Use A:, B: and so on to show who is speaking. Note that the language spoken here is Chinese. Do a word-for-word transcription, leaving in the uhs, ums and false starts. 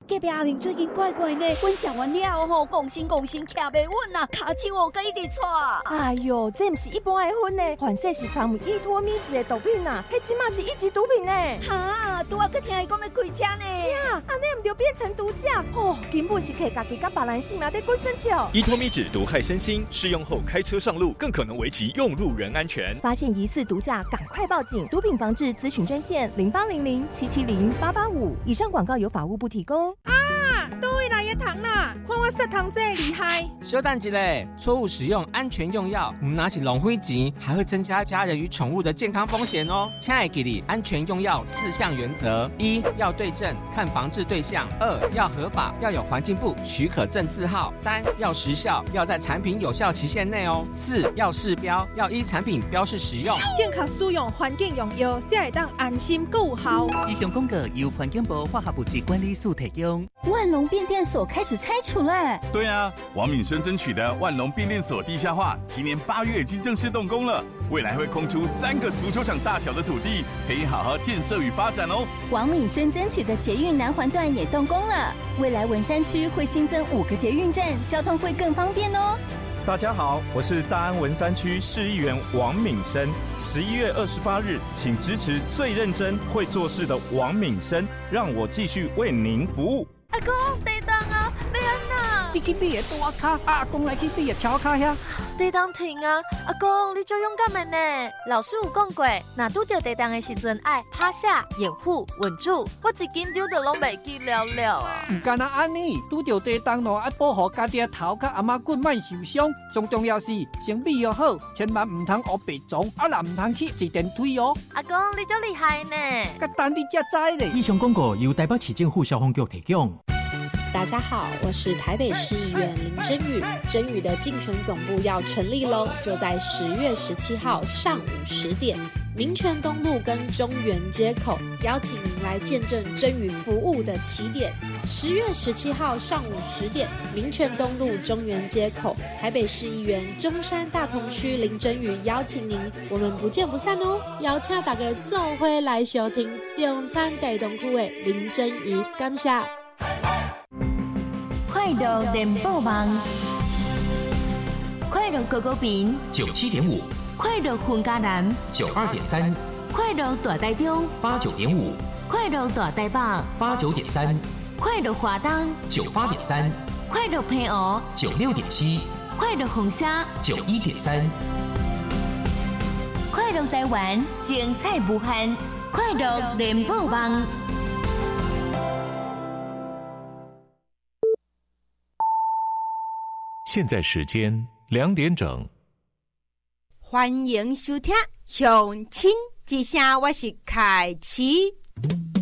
A: 隔壁阿明最近怪怪呢，阮食完了吼，讲心讲心徛袂稳啊，骹手哦，佮一直搓。
B: 哎哟，这不是一般的薰呢，反正是掺有依托咪子的毒品啊，迄即马是一级毒品呢。
A: 哈，拄啊佮听伊讲要开车呢。
B: 是啊，安尼唔就变成毒驾哦，根本是摕家己甲别人性命在滚生笑。
C: 依托咪酯毒害身心，适用后开车上路更可能危及用路人安全。
B: 发现疑似毒驾，赶快报警！毒品防治咨询专线零八零零七七零八八五。以上广告由法务部提供。
D: 啊，倒位来的糖啦！看我杀糖这厉害！
E: 小等一下，错误使用安全用药，唔拿起浪费钱，还会增加家人与宠物的健康风险哦。请爱记哩，安全用药四项原则：一要对症，看防治对象；二要合法，要有环境部许可证字号；三要时效，要在产品有效期限内哦；四要示标，要依产品标示使用。
D: 正确使用环境用药，才会当安心够有效。
F: 以上广告由环境部化学物质管理署提供。
G: 万隆变电所开始拆除了。
H: 对啊，王敏生争取的万隆变电所地下化，今年八月已经正式动工了，未来会空出三个足球场大小的土地，可以好好建设与发展哦。
G: 王敏生争取的捷运南环段也动工了，未来文山区会新增五个捷运站，交通会更方便哦。
I: 大家好，我是大安文山区市议员王敏生。十一月二十八日，请支持最认真会做事的王敏生，让我继续为您服务。
J: 阿公，地动啊，要安那？
K: 你去比个大卡，阿公来去比个小卡遐。
J: 地动停啊！阿公，你就勇敢的呢。老师有讲过，若拄着地动的时阵，爱趴下、掩护、稳住。我一紧张就拢袂记了了啊！
K: 唔干那安尼，拄着地动咯，爱保护家己的头甲阿妈骨莫受伤。最重要是先备要好，千万唔通学白撞，啊啦唔通去坐电梯哦。
J: 阿公，你真厉害呢！
K: 甲等你才知咧。
L: 以上广告由台北市政府消防局提供。
M: 大家好，我是台北市议员林真宇。真宇的竞选总部要成立喽，就在十月十七号上午十点，民权东路跟中原街口，邀请您来见证真宇服务的起点。十月十七号上午十点，民权东路中原街口，台北市议员中山大同区林真宇邀请您，我们不见不散哦！邀请大家做伙来收听中山大同区的林真宇，感谢。
A: 快乐联播网，快乐狗狗饼
L: 九七点五，
A: 快乐混家南
L: 九二点三，
A: 快乐大台中
L: 八九点五，
A: 快乐大台北
L: 八九点三，
A: 快乐华东
L: 九八点三，
A: 快乐平湖
L: 九六点七，
A: 快乐红虾
L: 九一点三，
A: 快乐台湾精彩无限，快乐联播网。
N: 现在时间两点整，
D: 欢迎收听《乡亲之声》，我是凯琪。